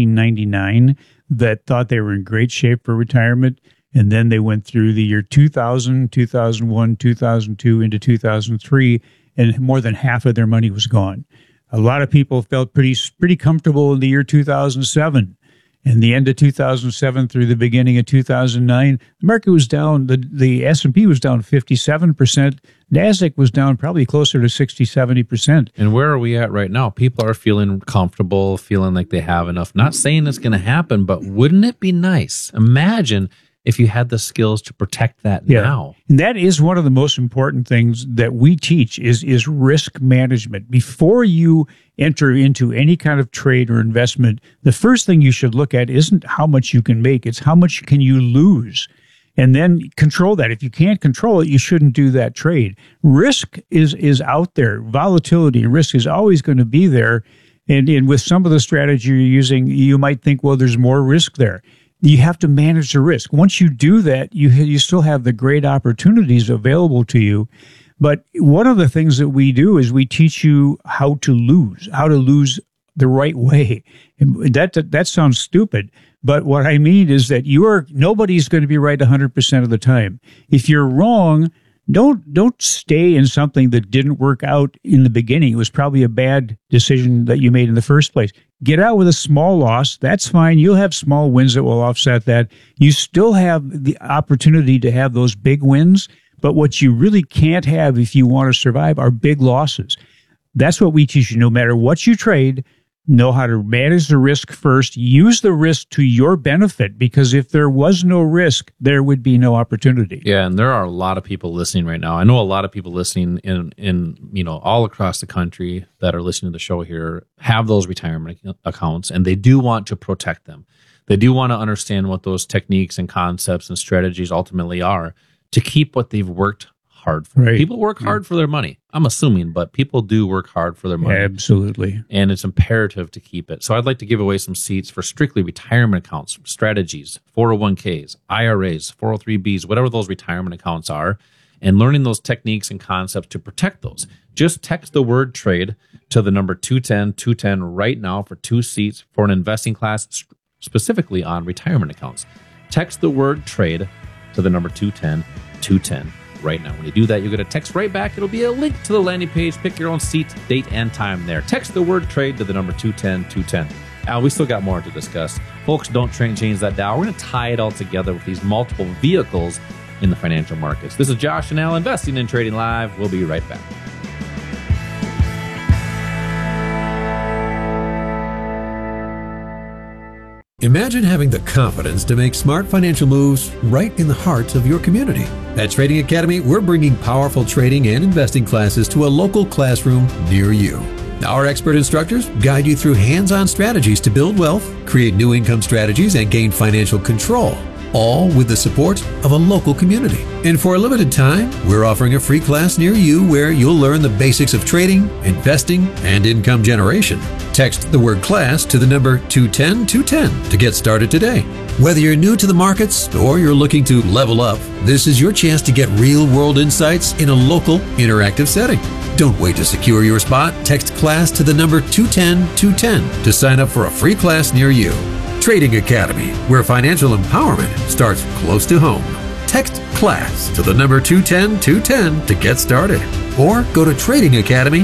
1999 that thought they were in great shape for retirement, and then they went through the year 2000, 2001, 2002, into 2003, and more than half of their money was gone. A lot of people felt pretty comfortable in the year 2007. And the end of 2007 through the beginning of 2009, the market was down. The S&P was down 57%. NASDAQ was down probably closer to 60, 70%. And where are we at right now? People are feeling comfortable, feeling like they have enough. Not saying it's going to happen, but wouldn't it be nice? Imagine if you had the skills to protect that now. And that is one of the most important things that we teach is risk management. Before you enter into any kind of trade or investment, the first thing you should look at isn't how much you can make, it's how much can you lose. And then control that. If you can't control it, you shouldn't do that trade. Risk is out there. Volatility and risk is always going to be there. And with some of the strategy you're using, you might think, well, there's more risk there. You have to manage the risk. Once you do that, you still have the great opportunities available to you. But one of the things that we do is we teach you how to lose the right way. And that sounds stupid, but what I mean is that nobody's going to be right 100% of the time. If you're wrong, don't stay in something that didn't work out in the beginning. It was probably a bad decision that you made in the first place. Get out with a small loss. That's fine. You'll have small wins that will offset that. You still have the opportunity to have those big wins, but what you really can't have if you want to survive are big losses. That's what we teach you. No matter what you trade, know how to manage the risk first. Use the risk to your benefit, because if there was no risk, there would be no opportunity. Yeah, and there are a lot of people listening right now. I know a lot of people listening in all across the country that are listening to the show here have those retirement accounts, and they do want to protect them. They do want to understand what those techniques and concepts and strategies ultimately are to keep what they've worked hard for. Right. People work hard for their money. I'm assuming, but people do work hard for their money. Absolutely. And it's imperative to keep it. So I'd like to give away some seats for strictly retirement accounts, strategies, 401ks, IRAs, 403bs, whatever those retirement accounts are, and learning those techniques and concepts to protect those. Just text the word trade to the number 210-210 right now for 2 seats for an investing class specifically on retirement accounts. Text the word trade to the number 210-210. right now. When you do that, you'll get a text right back. It'll be a link to the landing page. Pick your own seat, date, and time there. Text the word trade to the number 210-210. Al, we still got more to discuss. Folks, don't change that dial. We're going to tie it all together with these multiple vehicles in the financial markets. This is Josh and Al, Investing and Trading Live. We'll be right back. Imagine having the confidence to make smart financial moves right in the heart of your community. At Trading Academy, we're bringing powerful trading and investing classes to a local classroom near you. Our expert instructors guide you through hands-on strategies to build wealth, create new income strategies, and gain financial control, all with the support of a local community. And for a limited time, we're offering a free class near you where you'll learn the basics of trading, investing, and income generation. Text the word class to the number 210-210 to get started today. Whether you're new to the markets or you're looking to level up, this is your chance to get real-world insights in a local, interactive setting. Don't wait to secure your spot. Text class to the number 210-210 to sign up for a free class near you. Trading Academy, where financial empowerment starts close to home. Text class to the number 210-210 to get started, or go to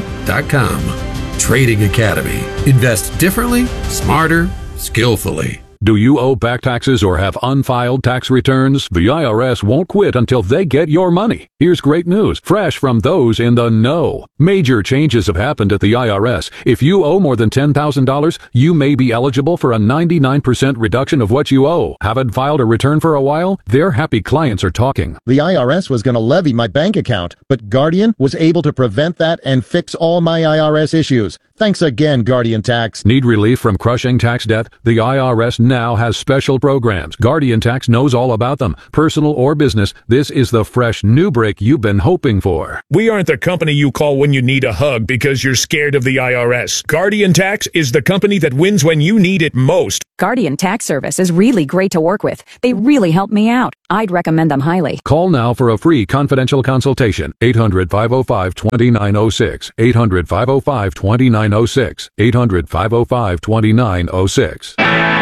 tradingacademy.com. Trading Academy. Invest differently, smarter, skillfully. Do you owe back taxes or have unfiled tax returns? The IRS won't quit until they get your money. Here's great news, fresh from those in the know. Major changes have happened at the IRS. If you owe more than $10,000, you may be eligible for a 99% reduction of what you owe. Haven't filed a return for a while? Their happy clients are talking. The IRS was going to levy my bank account, but Guardian was able to prevent that and fix all my IRS issues. Thanks again, Guardian Tax. Need relief from crushing tax debt? The IRS now has special programs. Guardian Tax knows all about them. Personal or business, this is the fresh new break you've been hoping for. We aren't the company you call when you need a hug because you're scared of the IRS. Guardian Tax is the company that wins when you need it most. Guardian Tax Service is really great to work with. They really helped me out. I'd recommend them highly. Call now for a free confidential consultation. 800-505-2906. 800-505-2906. 800-505-2906.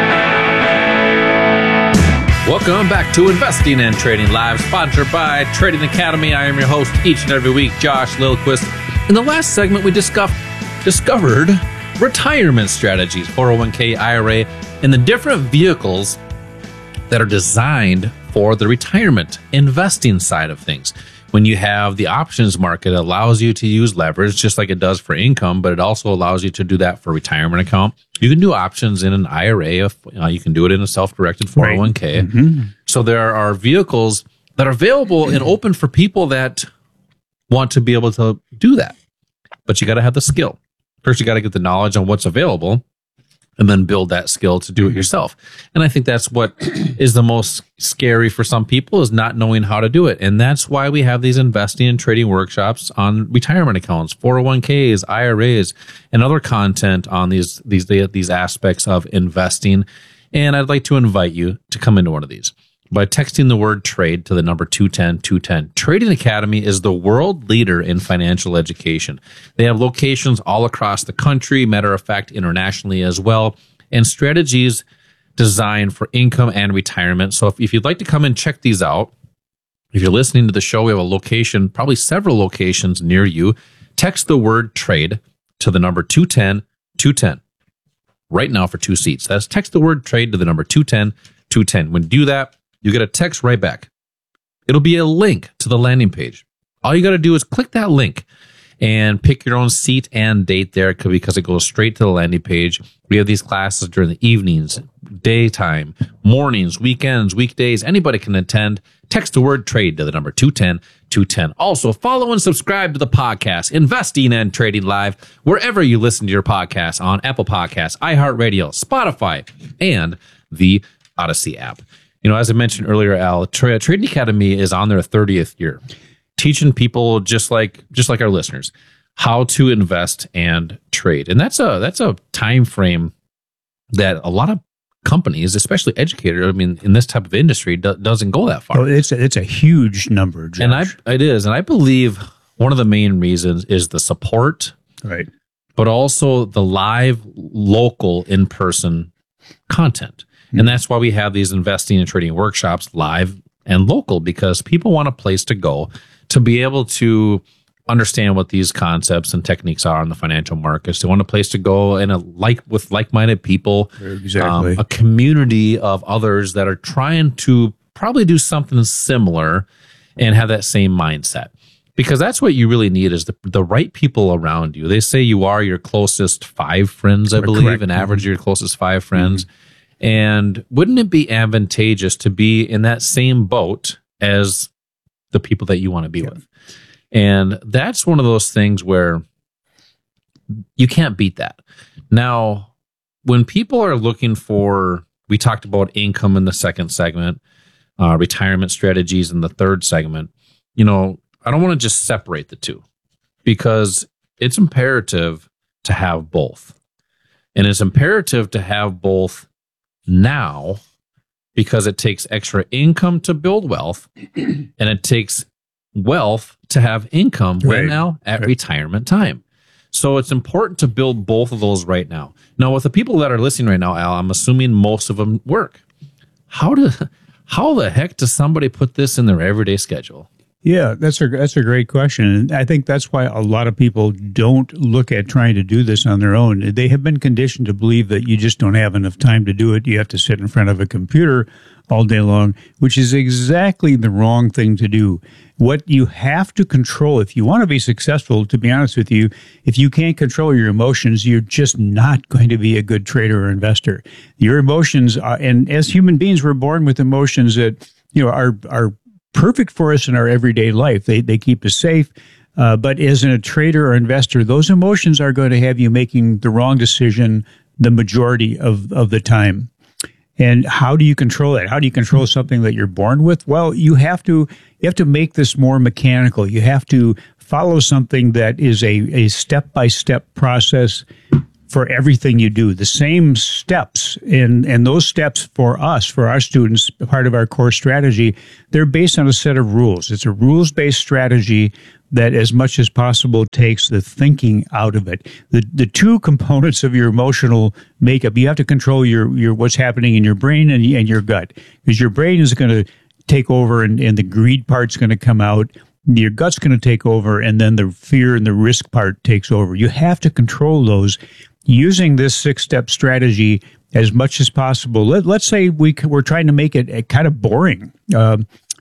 Welcome back to Investing and Trading Live, sponsored by Trading Academy. I am your host each and every week, Josh Lilquist. In the last segment, we discovered retirement strategies, 401k, IRA, and the different vehicles that are designed for the retirement investing side of things. When you have the options market, it allows you to use leverage just like it does for income, but it also allows you to do that for retirement account. You can do options in an IRA. You can do it in a self-directed 401k. Right. Mm-hmm. So there are vehicles that are available and open for people that want to be able to do that. But you got to have the skill. First, you got to get the knowledge on what's available, and then build that skill to do it yourself. And I think that's what is the most scary for some people, is not knowing how to do it. And that's why we have these investing and trading workshops on retirement accounts, 401ks, IRAs, and other content on these aspects of investing. And I'd like to invite you to come into one of these by texting the word trade to the number 210-210. Trading Academy is the world leader in financial education. They have locations all across the country, matter of fact, internationally as well, and strategies designed for income and retirement. So if you'd like to come and check these out, if you're listening to the show, we have a location, probably several locations near you. Text the word trade to the number 210-210 right now for 2 seats. That's text the word trade to the number 210-210. When you do that, you get a text right back. It'll be a link to the landing page. All you got to do is click that link and pick your own seat and date there, because it goes straight to the landing page. We have these classes during the evenings, daytime, mornings, weekends, weekdays. Anybody can attend. Text the word trade to the number 210-210. Also, follow and subscribe to the podcast, Investing and Trading Live, wherever you listen to your podcasts, on Apple Podcasts, iHeartRadio, Spotify, and the Odyssey app. You know, as I mentioned earlier, Al, Trading Academy is on their 30th year, teaching people just like our listeners how to invest and trade. And that's a time frame that a lot of companies, especially educators, I mean, in this type of industry, doesn't go that far. Oh, it's a huge number, Josh. And it is. And I believe one of the main reasons is the support, right? But also the live, local, in-person content. And that's why we have these investing and trading workshops live and local, because people want a place to go to be able to understand what these concepts and techniques are in the financial markets. They want a place to go with like-minded people, exactly. A community of others that are trying to probably do something similar and have that same mindset. Because that's what you really need, is the right people around you. They say you are your closest 5 friends, I believe, correct. an average of your closest 5 friends. Mm-hmm. And wouldn't it be advantageous to be in that same boat as the people that you want to be with? And that's one of those things where you can't beat that. Now, when people are looking for, we talked about income in the second segment, retirement strategies in the third segment, you know, I don't want to just separate the two, because it's imperative to have both. And it's imperative to have both now, because it takes extra income to build wealth, and it takes wealth to have income at retirement time. So it's important to build both of those right now. Now, with the people that are listening right now, Al, I'm assuming most of them work. How the heck does somebody put this in their everyday schedule? Yeah, that's a great question. And I think that's why a lot of people don't look at trying to do this on their own. They have been conditioned to believe that you just don't have enough time to do it. You have to sit in front of a computer all day long, which is exactly the wrong thing to do. What you have to control, if you want to be successful, to be honest with you, if you can't control your emotions, you're just not going to be a good trader or investor. Your emotions are, and as human beings, we're born with emotions that, are perfect for us in our everyday life. They keep us safe. But as a trader or investor, those emotions are going to have you making the wrong decision the majority of the time. And how do you control that? How do you control something that you're born with? Well, you have to make this more mechanical. You have to follow something that is a step-by-step process for everything you do. The same steps, and those steps for us, for our students, part of our core strategy, they're based on a set of rules. It's a rules-based strategy that as much as possible takes the thinking out of it. The two components of your emotional makeup, you have to control your what's happening in your brain and your gut, because your brain is going to take over and the greed part's going to come out. Your gut's going to take over, and then the fear and the risk part takes over. You have to control those using this 6-step strategy as much as possible. Let's say we're trying to make it kind of boring. But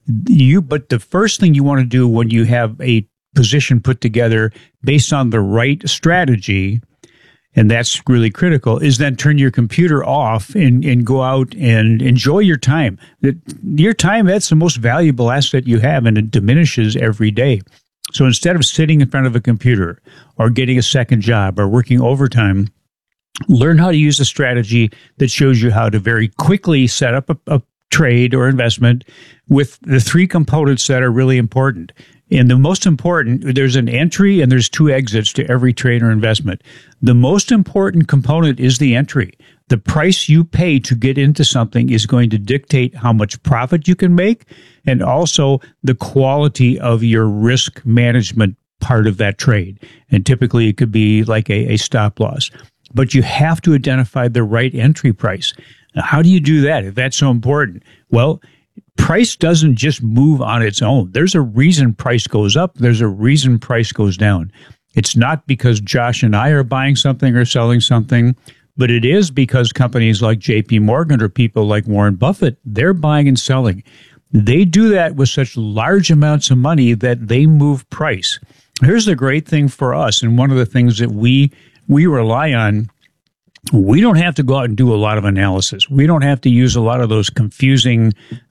the first thing you want to do when you have a position put together based on the right strategy, and that's really critical, is then turn your computer off and go out and enjoy your time. Your time, that's the most valuable asset you have, and it diminishes every day. So instead of sitting in front of a computer or getting a second job or working overtime, learn how to use a strategy that shows you how to very quickly set up a trade or investment with the 3 components that are really important. And the most important, there's an entry and there's 2 exits to every trade or investment. The most important component is the entry. The price you pay to get into something is going to dictate how much profit you can make, and also the quality of your risk management part of that trade. And typically it could be like a stop loss. But you have to identify the right entry price. Now, how do you do that if that's so important? Well, price doesn't just move on its own. There's a reason price goes up. There's a reason price goes down. It's not because Josh and I are buying something or selling something, but it is because companies like JP Morgan or people like Warren Buffett, they're buying and selling. They do that with such large amounts of money that they move price. Here's the great thing for us, and one of the things that we rely on, we don't have to go out and do a lot of analysis. We don't have to use a lot of those confusing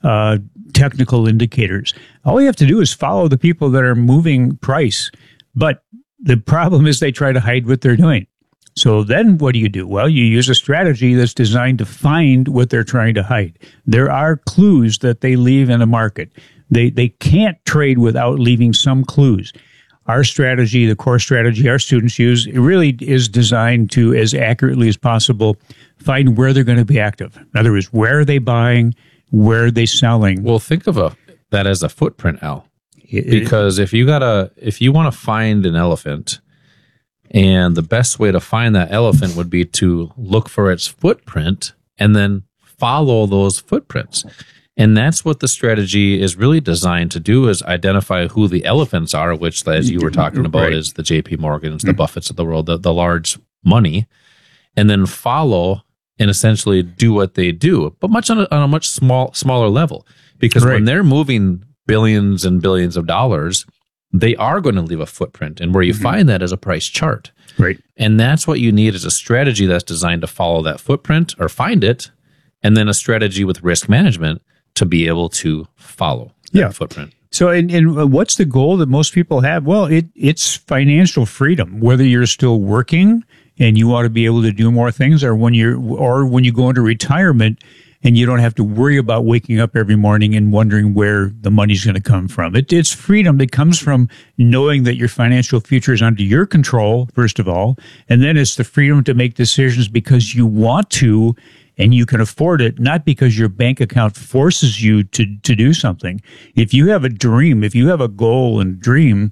technical indicators. All we have to do is follow the people that are moving price. But the problem is they try to hide what they're doing. So then what do? Well, you use a strategy that's designed to find what they're trying to hide. There are clues that they leave in a market. They can't trade without leaving some clues. Our strategy, the core strategy our students use, it really is designed to, as accurately as possible, find where they're going to be active. In other words, where are they buying? Where are they selling? Well, think of that as a footprint, Al. Because if you want to find an elephant, and the best way to find that elephant would be to look for its footprint and then follow those footprints. And that's what the strategy is really designed to do, is identify who the elephants are, which, as you were talking about, is the JP Morgans, the Buffetts of the world, the large money, and then follow and essentially do what they do, but on a much smaller level. Because when they're moving billions and billions of dollars, they are going to leave a footprint. And where you find that is a price chart. Right. And that's what you need, is a strategy that's designed to follow that footprint or find it, and then a strategy with risk management to be able to follow that footprint. So, and what's the goal that most people have? Well, it's financial freedom. Whether you're still working and you want to be able to do more things, or when you go into retirement and you don't have to worry about waking up every morning and wondering where the money's going to come from. It's freedom that comes from knowing that your financial future is under your control, first of all, and then it's the freedom to make decisions because you want to, and you can afford it, not because your bank account forces you to do something. If you have a dream, if you have a goal and dream,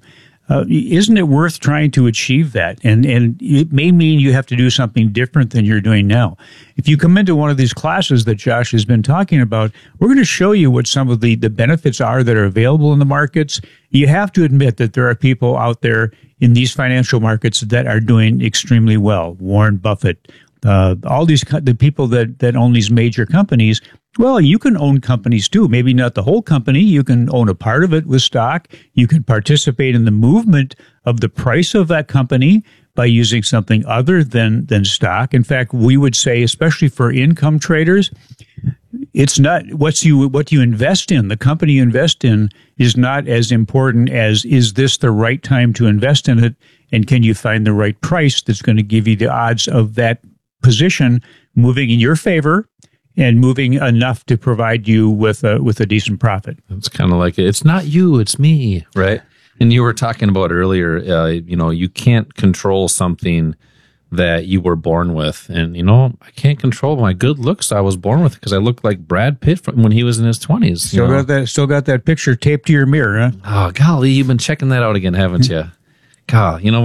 isn't it worth trying to achieve that? And it may mean you have to do something different than you're doing now. If you come into one of these classes that Josh has been talking about, we're going to show you what some of the benefits are that are available in the markets. You have to admit that there are people out there in these financial markets that are doing extremely well. Warren Buffett, all the people that own these major companies. Well, you can own companies too. Maybe not the whole company. You can own a part of it with stock. You can participate in the movement of the price of that company by using something other than stock. In fact, we would say, especially for income traders, it's not what you invest in. The company you invest in is not as important as, is this the right time to invest in it? And can you find the right price that's going to give you the odds of that position moving in your favor and moving enough to provide you with a decent profit? It's kind of like, it's not you, it's me, right? And you were talking about earlier, you can't control something that you were born with. And, I can't control my good looks I was born with because I look like Brad Pitt when he was in his 20s. Still got that picture taped to your mirror, huh? Oh, golly, you've been checking that out again, haven't you? God,